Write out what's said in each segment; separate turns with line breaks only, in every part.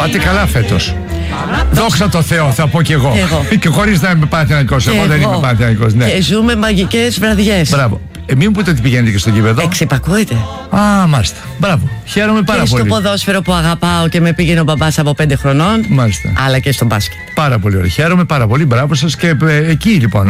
πάτε καλά φέτος. Δόξα τω Θεώ, θα πω κι εγώ. Και χωρίς να είμαι Παναθηναϊκός. Εγώ δεν είμαι Παναθηναϊκός. Ναι.
Και ζούμε μαγικές βραδιές.
Μπράβο. Μην μου πείτε ότι πηγαίνετε και στο γήπεδο.
Εξυπακούεται.
Α, μάλιστα. Μπράβο. Χαίρομαι πάρα πολύ.
Και στο ποδόσφαιρο που αγαπάω και με πήγαινε ο μπαμπάς από 5 χρονών.
Μάλιστα.
Αλλά και στο μπάσκετ.
Πάρα πολύ ωραία. Χαίρομαι πάρα πολύ. Μπράβο σας και εκεί λοιπόν.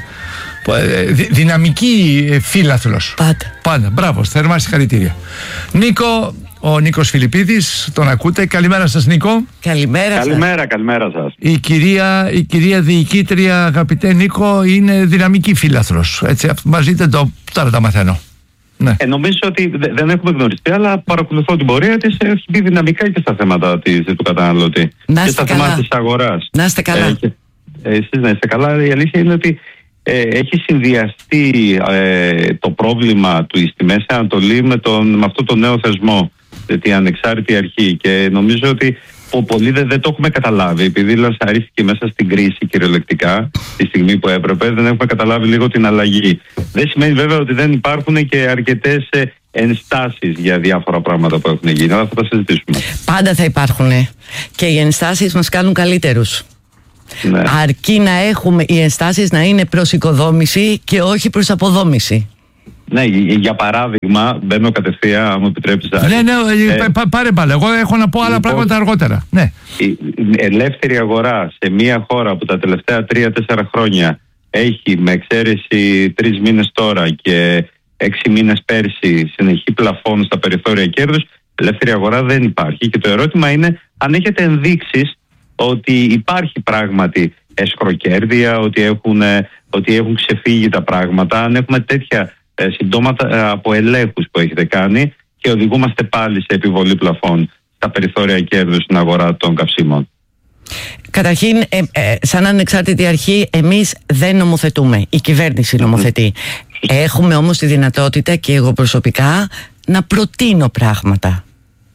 Δυναμική φίλαθλος. Πάντα. Μπράβο. Θερμά συγχαρητήρια. Νίκο. Ο Νίκος Φιλιππίδης, τον ακούτε. Καλημέρα σας, Νίκο.
Καλημέρα
σας.
Η κυρία διοικήτρια, αγαπητέ Νίκο, είναι δυναμική φίλαθλος. Έτσι, μας δείτε τώρα τα μαθαίνω. Ναι.
Νομίζω ότι δεν έχουμε γνωριστεί, αλλά παρακολουθώ την πορεία της. Έχει μπει δυναμικά και στα θέματα του καταναλωτή.
Και
στα θέματα της αγοράς.
Να είστε καλά.
Εσείς να είστε καλά. Η αλήθεια είναι ότι έχει συνδυαστεί το πρόβλημα του στη Μέση Ανατολή με αυτό το νέο θεσμό, την ανεξάρτητη αρχή, και νομίζω ότι πολλοί δεν το έχουμε καταλάβει, επειδή λανσαρίστηκε μέσα στην κρίση κυριολεκτικά τη στιγμή που έπρεπε. Δεν έχουμε καταλάβει λίγο την αλλαγή. Δεν σημαίνει βέβαια ότι δεν υπάρχουν και αρκετές ενστάσεις για διάφορα πράγματα που έχουν γίνει, αλλά θα τα συζητήσουμε.
Πάντα θα υπάρχουν και οι ενστάσεις μας κάνουν καλύτερους. Ναι. Αρκεί να έχουμε οι ενστάσεις να είναι προς οικοδόμηση και όχι προς αποδόμηση.
Ναι, για παράδειγμα, μπαίνω κατευθείαν, αν μου επιτρέψεις.
Πάρε μπάλα. Εγώ έχω να πω άλλα πράγματα αργότερα. Ναι.
Η ελεύθερη αγορά σε μια χώρα που τα τελευταία 3-4 χρόνια έχει, με εξαίρεση 3 μήνες τώρα και 6 μήνες πέρσι, συνεχή πλαφόν στα περιθώρια κέρδους, ελεύθερη αγορά δεν υπάρχει. Και το ερώτημα είναι αν έχετε ενδείξεις ότι υπάρχει πράγματι εσχροκέρδεια, ότι έχουν ξεφύγει τα πράγματα, αν έχουμε τέτοια συμπτώματα από ελέγχους που έχετε κάνει και οδηγούμαστε πάλι σε επιβολή πλαφών στα περιθώρια κέρδους στην αγορά των καυσίμων.
Καταρχήν, σαν ανεξάρτητη αρχή, εμείς δεν νομοθετούμε. Η κυβέρνηση νομοθετεί. Έχουμε όμως τη δυνατότητα, και εγώ προσωπικά, να προτείνω πράγματα.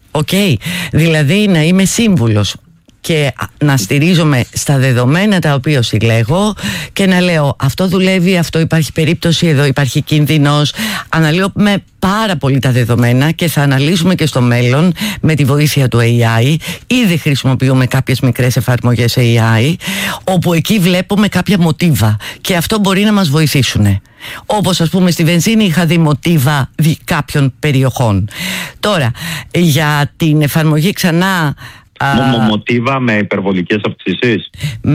Δηλαδή να είμαι σύμβουλος και να στηρίζομαι στα δεδομένα τα οποία συλλέγω και να λέω αυτό δουλεύει, αυτό υπάρχει περίπτωση, εδώ υπάρχει κίνδυνος. Αναλύουμε πάρα πολύ τα δεδομένα και θα αναλύσουμε και στο μέλλον με τη βοήθεια του AI. Ήδη χρησιμοποιούμε κάποιες μικρές εφαρμογές AI, όπου εκεί βλέπουμε κάποια μοτίβα και αυτό μπορεί να μας βοηθήσουν. Όπως ας πούμε στη βενζίνη είχα δει μοτίβα κάποιων περιοχών. Τώρα για την εφαρμογή ξανά,
μοτίβα με υπερβολικές αυξήσεις.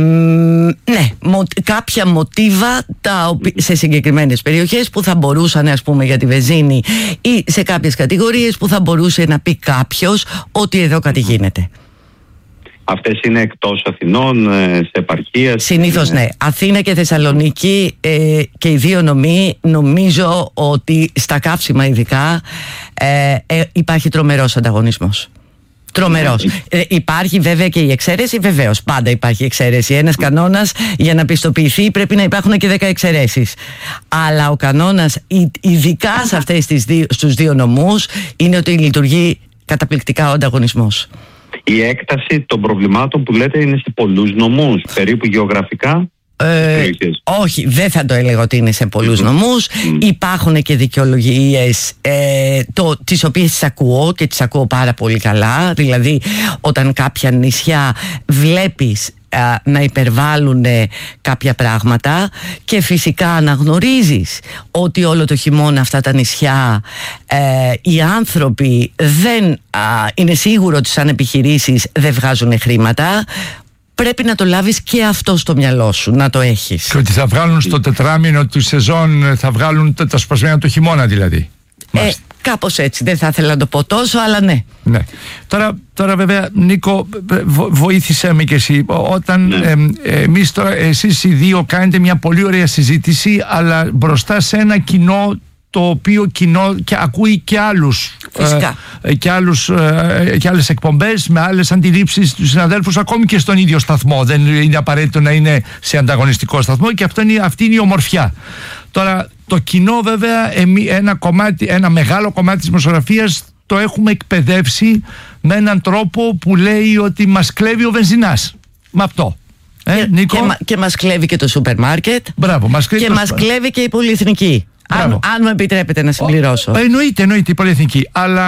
Ναι, κάποια μοτίβα σε συγκεκριμένες περιοχές που θα μπορούσαν, ας πούμε, για τη βενζίνη ή σε κάποιες κατηγορίες που θα μπορούσε να πει κάποιος ότι εδώ κάτι γίνεται.
Αυτές είναι εκτός Αθηνών, σε επαρχίες?
Συνήθως ναι. Αθήνα και Θεσσαλονίκη και οι δύο νομοί, νομίζω ότι στα καύσιμα ειδικά υπάρχει τρομερός ανταγωνισμός. Τρομερός. Υπάρχει βέβαια και η εξαίρεση, βεβαίως. Πάντα υπάρχει εξαίρεση. Ένας κανόνας για να πιστοποιηθεί πρέπει να υπάρχουν και 10 εξαιρέσεις. Αλλά ο κανόνας, ειδικά σε στους δύο νομούς, είναι ότι λειτουργεί καταπληκτικά ο ανταγωνισμός.
Η έκταση των προβλημάτων που λέτε είναι σε πολλούς νομούς, περίπου γεωγραφικά?
Όχι, δεν θα το έλεγα ότι είναι σε πολλούς νομούς. Υπάρχουν και δικαιολογίες τις οποίες τις ακούω και τις ακούω πάρα πολύ καλά. Δηλαδή όταν κάποια νησιά βλέπεις να υπερβάλλουν κάποια πράγματα και φυσικά αναγνωρίζεις ότι όλο το χειμώνα αυτά τα νησιά οι άνθρωποι δεν είναι σίγουρο ότι σαν επιχειρήσεις δεν βγάζουν χρήματα, πρέπει να το λάβεις και αυτό στο μυαλό σου, να το έχεις. Και
ότι θα βγάλουν στο τετράμινο του σεζόν, θα βγάλουν τα σπασμένα το χειμώνα δηλαδή.
Κάπως έτσι, δεν θα ήθελα να το πω τόσο, αλλά ναι.
Τώρα βέβαια, Νίκο, βοήθησέ με και εσύ. Όταν εμείς τώρα, εσείς οι δύο κάνετε μια πολύ ωραία συζήτηση, αλλά μπροστά σε ένα κοινό το οποίο κοινό και ακούει και άλλους και άλλες εκπομπές με άλλες αντιλήψεις του συναδέλφους, ακόμη και στον ίδιο σταθμό. Δεν είναι απαραίτητο να είναι σε ανταγωνιστικό σταθμό και αυτή είναι η ομορφιά. Τώρα το κοινό βέβαια, ένα μεγάλο κομμάτι της δημοσιογραφίας το έχουμε εκπαιδεύσει με έναν τρόπο που λέει ότι μας κλέβει ο βενζινάς. Με αυτό. Και μας κλέβει και το σούπερ μάρκετ. Μπράβο, μας κλέβει και μας κλέβει και η πολυεθνική.
Αν μου επιτρέπετε να συμπληρώσω.
Εννοείται η πολυεθνική.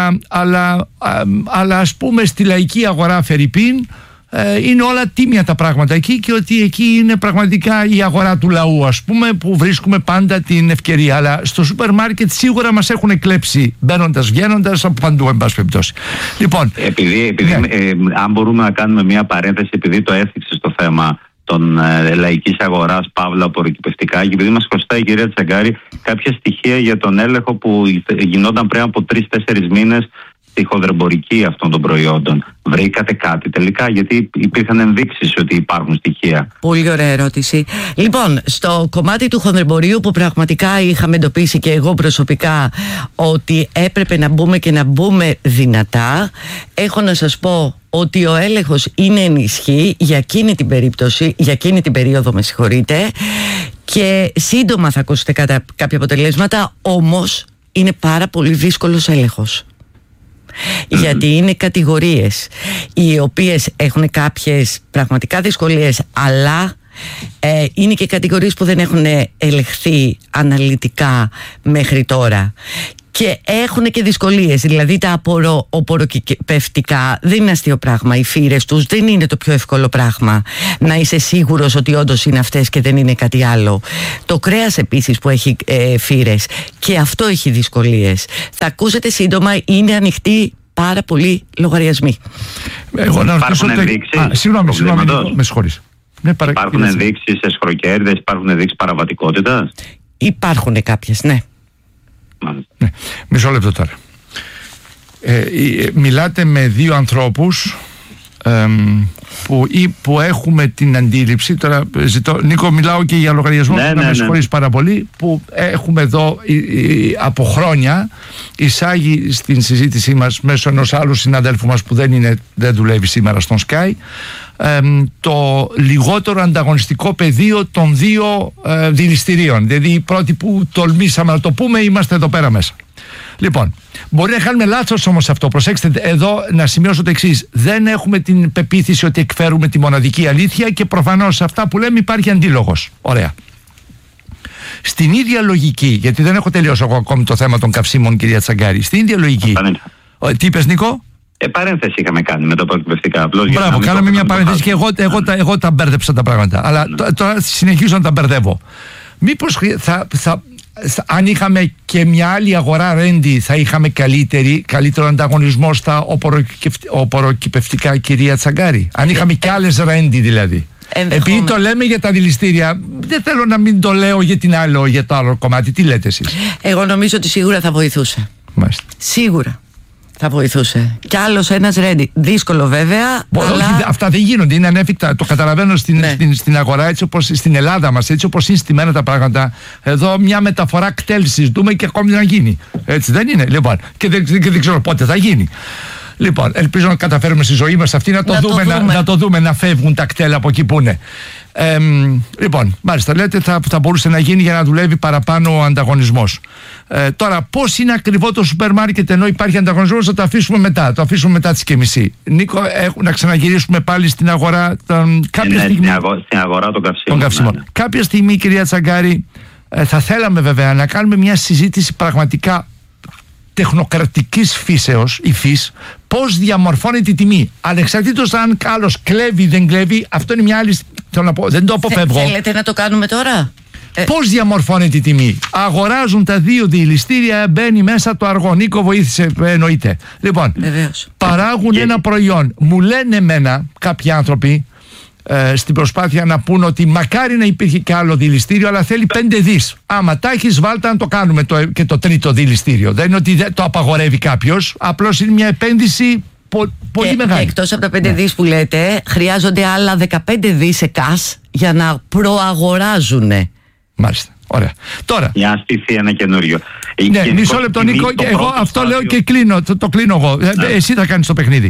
Αλλά ας πούμε στη λαϊκή αγορά φερρυπίν, είναι όλα τίμια τα πράγματα εκεί, και ότι εκεί είναι πραγματικά η αγορά του λαού, ας πούμε, που βρίσκουμε πάντα την ευκαιρία. Αλλά στο σούπερ μάρκετ σίγουρα μας έχουν κλέψει μπαίνοντας, βγαίνοντας, από παντού, εν πάση περιπτώσει. Λοιπόν,
αν μπορούμε να κάνουμε μια παρένθεση, επειδή το έθιξε στο θέμα των λαϊκής αγοράς, παύλα απορροκυπευτικά, και επειδή μας χρωστάει η κυρία Τσαγκάρη κάποια στοιχεία για τον έλεγχο που γινόταν πριν από 3-4 μήνες στη χονδρεμπορική αυτών των προϊόντων. Βρήκατε κάτι τελικά? Γιατί υπήρχαν ενδείξεις ότι υπάρχουν στοιχεία.
Πολύ ωραία ερώτηση. Λοιπόν, στο κομμάτι του χονδρεμπορίου, που πραγματικά είχαμε εντοπίσει και εγώ προσωπικά ότι έπρεπε να μπούμε και να μπούμε δυνατά, έχω να σας πω ότι ο έλεγχος είναι ενισχύ για εκείνη την περίπτωση, για εκείνη την περίοδο, με συγχωρείτε, και σύντομα θα ακούσετε κάποια αποτελέσματα. Όμως είναι πάρα πολύ δύσκολος έλεγχος, γιατί είναι κατηγορίες οι οποίες έχουν κάποιες πραγματικά δυσκολίες, αλλά είναι και κατηγορίες που δεν έχουν ελεγχθεί αναλυτικά μέχρι τώρα και έχουν και δυσκολίες. Δηλαδή τα οπωροκυπευτικά δεν είναι αστείο πράγμα. Οι φύρες τους δεν είναι το πιο εύκολο πράγμα να είσαι σίγουρος ότι όντως είναι αυτές και δεν είναι κάτι άλλο. Το κρέας επίσης που έχει φύρες, και αυτό έχει δυσκολίες. Θα ακούσετε σύντομα, είναι ανοιχτοί πάρα πολλοί λογαριασμοί.
Υπάρχουν ενδείξεις?
Συγγνώμη, με συγχωρείς.
Υπάρχουν ενδείξεις εσχροκέρδες, υπάρχουν ενδείξεις παραβατικότητας?
Υπάρχουν κάποιες, ναι.
Ναι. Μισό λεπτό τώρα. Μιλάτε με δύο ανθρώπους που έχουμε την αντίληψη. Τώρα Νίκο, μιλάω και για λογαριασμό, να με συγχωρείς πάρα πολύ, που έχουμε εδώ από χρόνια εισάγει στην συζήτησή μας μέσω ενός άλλου συναδέλφου μας που δεν δουλεύει σήμερα στον Sky, το λιγότερο ανταγωνιστικό πεδίο των δύο δηληστηρίων. Δηλαδή οι πρώτοι που τολμήσαμε να το πούμε είμαστε εδώ πέρα μέσα. Λοιπόν, μπορεί να κάνουμε λάθος όμως αυτό. Προσέξτε εδώ, να σημειώσω το εξής: δεν έχουμε την πεποίθηση ότι εκφέρουμε τη μοναδική αλήθεια, και προφανώς σε αυτά που λέμε υπάρχει αντίλογος. Ωραία. Στην ίδια λογική, γιατί δεν έχω τελειώσει εγώ ακόμη το θέμα των καυσίμων, κυρία Τσαγκάρη, στην ίδια λογική. Τι είπες, Νίκο?
Παρένθεση είχαμε κάνει με τα απορροκυπευτικά.
Μπράβο, κάναμε μια παρένθεση και εγώ τα μπέρδεψα τα πράγματα. Αλλά τώρα συνεχίζω να τα μπερδεύω. Μήπως αν είχαμε και μια άλλη αγορά ρέντι, θα είχαμε καλύτερο ανταγωνισμό στα οπωροκυπευτικά, κυρία Τσαγκάρη? Αν είχαμε και άλλες ρέντι δηλαδή. Επειδή το λέμε για τα δηληστήρια, δεν θέλω να μην το λέω για το άλλο κομμάτι. Τι λέτε εσείς?
Εγώ νομίζω ότι σίγουρα θα βοηθούσε.
Μάλιστα.
Σίγουρα θα βοηθούσε. Κι άλλος ένας ρέντι. Δύσκολο βέβαια. Αλλά...
Αυτά δεν γίνονται, είναι ανέφικτα. Το καταλαβαίνω στην αγορά, έτσι όπως στην Ελλάδα μας, έτσι όπως είναι στημένα τα πράγματα. Εδώ μια μεταφορά κτέλ δούμε και ακόμη να γίνει. Έτσι δεν είναι? Λοιπόν, και δεν ξέρω πότε θα γίνει. Λοιπόν, ελπίζω να καταφέρουμε στη ζωή μας αυτή να το δούμε, να φεύγουν τα κτέλ από εκεί που είναι. Λοιπόν, μάλιστα, λέτε θα μπορούσε να γίνει για να δουλεύει παραπάνω ο ανταγωνισμός. Τώρα, πώς είναι ακριβό το σούπερ μάρκετ ενώ υπάρχει ανταγωνισμός, θα το αφήσουμε μετά. Το αφήσουμε μετά τις και μισή. Νίκο, να ξαναγυρίσουμε πάλι στην αγορά
στην αγορά των καυσίμων.
Ναι. Κάποια στιγμή, κυρία Τσαγκάρη, θα θέλαμε βέβαια να κάνουμε μια συζήτηση πραγματικά τεχνοκρατικής φύσεως, πώς διαμορφώνεται η τιμή. Ανεξαρτήτως αν άλλος κλέβει, δεν κλέβει, αυτό είναι μια άλλη. Θέλω να πω, δεν το αποφεύγω.
Θέλετε να το κάνουμε τώρα?
Πώς διαμορφώνεται η τιμή? Αγοράζουν τα δύο δηληστήρια, μπαίνει μέσα το αργό. Νίκο, βοήθησε, εννοείται. Λοιπόν, παράγουν ένα προϊόν. Μου λένε εμένα κάποιοι άνθρωποι, στην προσπάθεια να πούν ότι μακάρι να υπήρχε και άλλο δηληστήριο, αλλά θέλει 5 δις. Άμα τα έχεις, βάλτε να το κάνουμε και το τρίτο δηληστήριο. Δεν είναι ότι το απαγορεύει κάποιος, απλώς είναι μια επένδυση πολύ μεγάλη. Και
εκτός από τα 5 δις που λέτε, χρειάζονται άλλα 15 δις σε κας για να προαγοράζουν.
Μάλιστα. Ωραία. Τώρα.
Για να στηθεί ένα καινούριο.
Ναι, μισό λεπτό, Νίκο. Εγώ αυτό λέω και κλείνω. Το κλείνω εγώ. Εσύ θα κάνεις το παιχνίδι.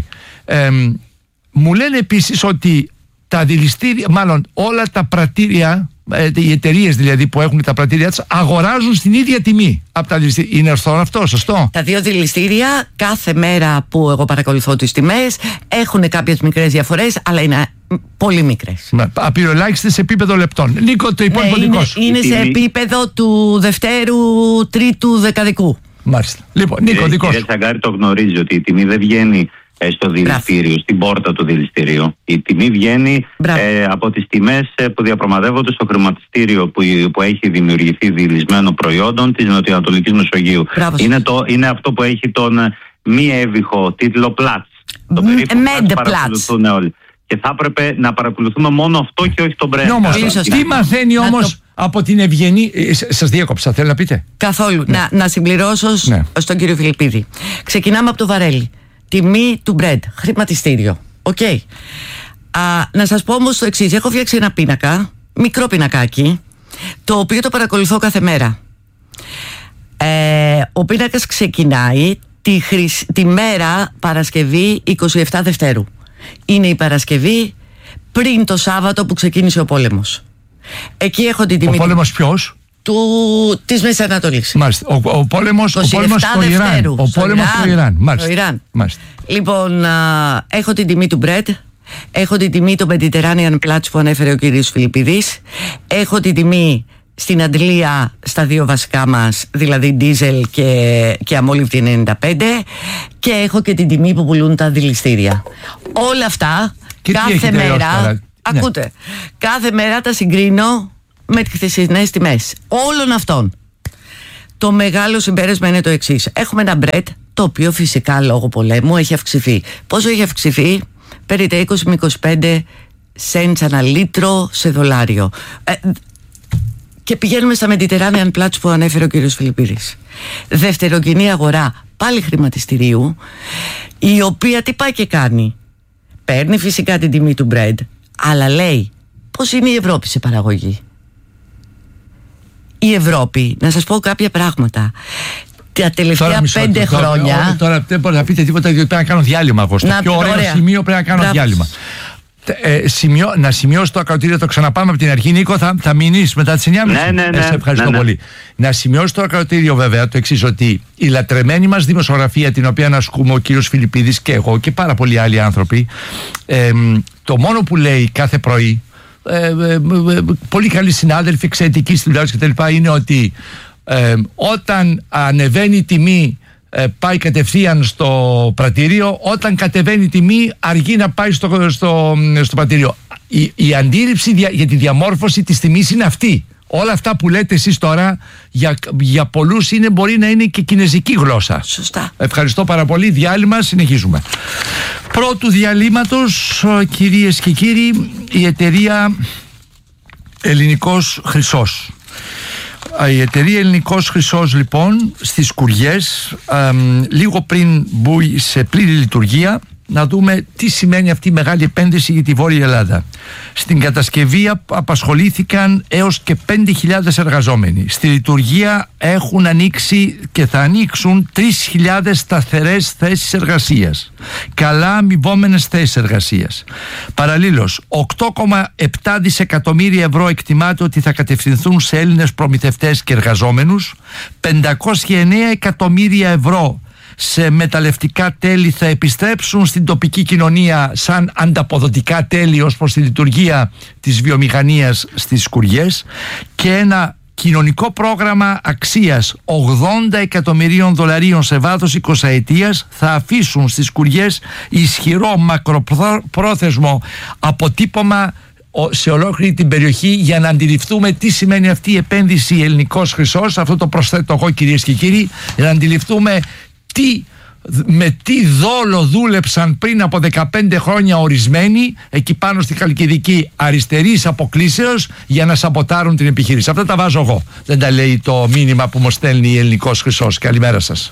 Μου λένε επίσης ότι τα δηληστήρια, μάλλον όλα τα πρατήρια, οι εταιρείες δηλαδή που έχουν τα πρατήρια τους, αγοράζουν στην ίδια τιμή από τα δηληστήρια. Είναι ορθό αυτό, σωστό?
Τα δύο δηληστήρια κάθε μέρα που εγώ παρακολουθώ τις τιμές έχουν κάποιες μικρές διαφορές, αλλά είναι πολύ μικρές.
Απειροελάχιστες σε επίπεδο λεπτών. Νίκο, το υπόλοιπο δικό σου.
Είναι σε επίπεδο του δευτέρου, τρίτου, δεκαδικού.
Μάλιστα. Λοιπόν, Νίκο, δικό σου.
Κύριε Τσαγκάρη, το γνωρίζει ότι η τιμή δεν βγαίνει στο δηληστήριο, στην πόρτα του δηληστηρίου. Η τιμή βγαίνει από τις τιμές που διαπραγματεύονται στο χρηματιστήριο που έχει δημιουργηθεί διηλισμένο προϊόντων της Νοτιοανατολικής Μεσογείου. Είναι αυτό που έχει τον μη έβυχο τίτλο Platts. Το περίπου παρακολουθούν όλοι. Και θα έπρεπε να παρακολουθούμε μόνο αυτό και όχι τον Brent.
Τι μαθαίνει όμως από την ευγενή. Σας διέκοψα, θέλω να πείτε.
Καθόλου. Να συμπληρώσω στον κύριο Φιλιππίδη. Ξεκινάμε από το βαρέλι. Τιμή του Brent, χρηματιστήριο. Οκ. Να σας πω όμως το εξής. Έχω φτιάξει ένα πίνακα, μικρό πινακάκι, το οποίο το παρακολουθώ κάθε μέρα. Ο πίνακας ξεκινάει τη μέρα Παρασκευή 27 Δευτέρου. Είναι η Παρασκευή πριν το Σάββατο που ξεκίνησε ο πόλεμος. Εκεί έχω την τιμή.
Ο πόλεμος ποιος?
Της Μέσης Ανατολής.
Μάλιστα. Ο πόλεμος στο Ιράν. Ο πόλεμος στο Ιράν. Μάλιστα.
Λοιπόν, έχω την τιμή του Brent. Έχω την τιμή του Mediterranean Platts που ανέφερε ο κύριος Φιλιππίδης. Έχω την τιμή στην Αντλία στα δύο βασικά μας, δηλαδή diesel και αμόλυβδη 95, και έχω και την τιμή που πουλούν τα δηληστήρια. Όλα αυτά κάθε μέρα, ακούτε, κάθε μέρα τα συγκρίνω με τις χθεσινές τιμές όλων αυτών. Το μεγάλο συμπέρασμα είναι το εξής. Έχουμε ένα Brent το οποίο φυσικά λόγω πολέμου έχει αυξηθεί. Πόσο έχει αυξηθεί? Περί τα 20 με 25 cents ανά λίτρο σε δολάριο. Και πηγαίνουμε στα Mediterranean Platts που ανέφερε ο κύριος Φιλιππίδης. Δευτερογενή αγορά πάλι χρηματιστηρίου, η οποία τι πάει και κάνει? Παίρνει φυσικά την τιμή του Brent, αλλά λέει πώς είναι η Ευρώπη σε παραγωγή. Η Ευρώπη, να σας πω κάποια πράγματα. Τα τελευταία 5 χρόνια.
Τώρα δεν μπορείτε να πείτε τίποτα, διότι πρέπει να κάνω διάλειμμα εγώ. Στο πιο ωραίο σημείο πρέπει να κάνω διάλειμμα. Να σημειώσω το ακροατήριο, το ξαναπάμε από την αρχή. Νίκο, θα μείνεις μετά τις 9.30.
Ναι.
Σε ευχαριστώ πολύ. Να σημειώσω το ακροατήριο βέβαια το εξής, ότι η λατρεμένη μας δημοσιογραφία, την οποία ασκούμε ο κύριος Φιλιππίδης και εγώ και πάρα πολλοί άλλοι άνθρωποι, το μόνο που λέει κάθε πρωί, πολύ καλοί συνάδελφοι, εξαιρετικοί στη δουλειά κτλ., είναι ότι όταν ανεβαίνει η τιμή πάει κατευθείαν στο πρατήριο, όταν κατεβαίνει η τιμή αργεί να πάει στο πρατήριο. Η αντίληψη για τη διαμόρφωση της τιμής είναι αυτή. Όλα αυτά που λέτε εσείς τώρα για πολλούς μπορεί να είναι και κινεζική γλώσσα.
Σωστά.
Ευχαριστώ πάρα πολύ. Διάλειμμα, συνεχίζουμε. Πρώτου διαλύματος, κυρίες και κύριοι, η εταιρεία Ελληνικός Χρυσός. Η εταιρεία Ελληνικός Χρυσός λοιπόν στις Σκουριές, λίγο πριν μπει σε πλήρη λειτουργία, να δούμε τι σημαίνει αυτή η μεγάλη επένδυση για τη Βόρεια Ελλάδα. Στην κατασκευή απασχολήθηκαν έως και 5.000 εργαζόμενοι. Στη λειτουργία έχουν ανοίξει και θα ανοίξουν 3.000 σταθερές θέσεις εργασίας. Καλά αμοιβόμενες θέσεις εργασίας. Παραλλήλως, 8,7 δισεκατομμύρια ευρώ εκτιμάται ότι θα κατευθυνθούν σε Έλληνες προμηθευτές και εργαζόμενους. 509 εκατομμύρια ευρώ σε μεταλλευτικά τέλη θα επιστρέψουν στην τοπική κοινωνία σαν ανταποδοτικά τέλη ως προς τη λειτουργία της βιομηχανίας στις Σκουριές, και ένα κοινωνικό πρόγραμμα αξίας 80 εκατομμυρίων δολαρίων σε βάθος 20 ετίας θα αφήσουν στις Σκουριές ισχυρό μακροπρόθεσμο αποτύπωμα σε ολόκληρη την περιοχή, για να αντιληφθούμε τι σημαίνει αυτή η επένδυση Ελληνικός Χρυσός. Αυτό το προσθέτω εγώ, κυρίες και κύριοι, για να αντιληφθούμε με τι δόλο δούλεψαν πριν από 15 χρόνια ορισμένοι εκεί πάνω στη Χαλκιδική αριστερής αποκλήσεως για να σαμποτάρουν την επιχείρηση. Αυτά τα βάζω εγώ, δεν τα λέει το μήνυμα που μου στέλνει η Ελληνικός Χρυσός. Καλημέρα σας.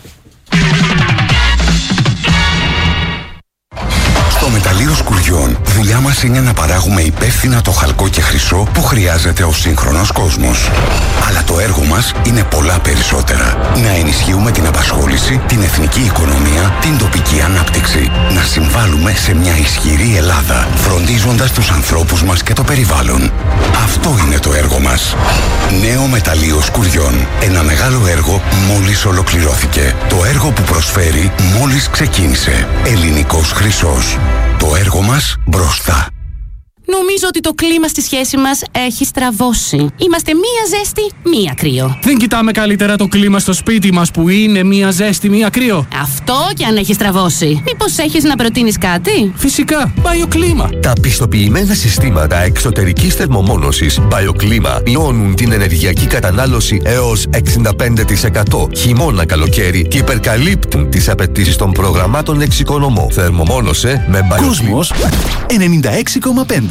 Στο μεταλλείο Σκουριών, δουλειά μας είναι να παράγουμε υπεύθυνα το χαλκό και χρυσό που χρειάζεται ο σύγχρονος κόσμος. Αλλά το έργο μας είναι πολλά περισσότερα. Να ενισχύουμε την απασχόληση, την εθνική οικονομία, την τοπική ανάπτυξη. Να συμβάλλουμε σε μια ισχυρή Ελλάδα, φροντίζοντας τους ανθρώπους μας και το περιβάλλον. Αυτό είναι το έργο μας. Νέο μεταλλείο Σκουριών. Ένα μεγάλο έργο μόλις ολοκληρώθηκε. Το έργο που προσφέρει μόλις ξεκίνησε. Ελληνικός Χρυσός. Το έργο μας μπροστά.
Νομίζω ότι το κλίμα στη σχέση μας έχει στραβώσει. Είμαστε μία ζέστη, μία κρύο.
Δεν κοιτάμε καλύτερα το κλίμα στο σπίτι μας που είναι μία ζέστη, μία κρύο?
Αυτό και αν έχει στραβώσει. Μήπως έχεις να προτείνεις κάτι?
Φυσικά, BioClima.
Τα πιστοποιημένα συστήματα εξωτερικής θερμομόνωσης BioClima μειώνουν την ενεργειακή κατανάλωση έως 65% χειμώνα-καλοκαίρι και υπερκαλύπτουν τις απαιτήσεις των προγραμμάτων εξοικονομώ. Θερμομόνωσε με BioClima.
Κόσμος 96,5.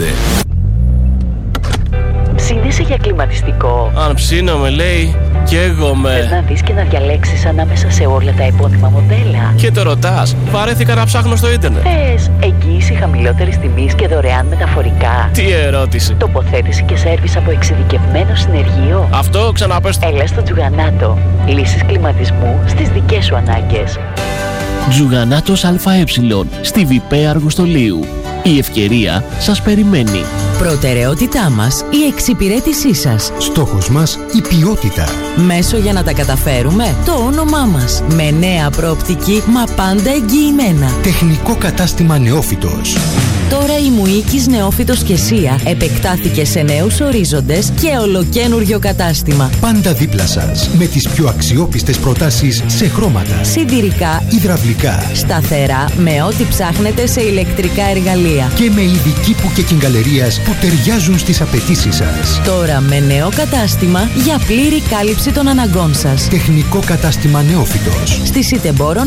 Ψήνεσαι για κλιματιστικό?
Αν ψήνομαι, λέει, καίγομαι.
Θες να δεις και να διαλέξεις ανάμεσα σε όλα τα επώνυμα μοντέλα?
Και το ρωτάς, βαρέθηκα να ψάχνω στο ίντερνετ.
Θες εγγύηση χαμηλότερης τιμής και δωρεάν μεταφορικά?
Τι ερώτηση.
Τοποθέτηση και σέρβις από εξειδικευμένο συνεργείο?
Αυτό ξαναπες.
Έλα στο Τζουγανάτο. Λύσεις κλιματισμού στις δικές σου ανάγκες.
Τζουγανάτος ΑΕ στη ΒΠ Αργοστολίου. Η ευκαιρία σας περιμένει.
Προτεραιότητά μας η εξυπηρέτησή σας.
Στόχος μας η ποιότητα.
Μέσο για να τα καταφέρουμε το όνομά μας. Με νέα προοπτική μα πάντα εγγυημένα.
Τεχνικό κατάστημα Νεόφυτος.
Τώρα η Μουίκης Νεόφυτος και Σία επεκτάθηκε σε νέους ορίζοντες και ολοκαίνουργιο κατάστημα.
Πάντα δίπλα σας με τις πιο αξιόπιστες προτάσεις σε χρώματα,
σιδηρικά,
υδραυλικά,
σταθερά με ό,τι ψάχνετε σε ηλεκτρικά εργαλεία
και με ειδική που και κυγκαλερίας που ταιριάζουν στις απαιτήσεις σας.
Τώρα με νέο κατάστημα για πλήρη κάλυψη των αναγκών σας.
Τεχνικό κατάστημα Νεόφυτος.
Στη Σιτεμπόρο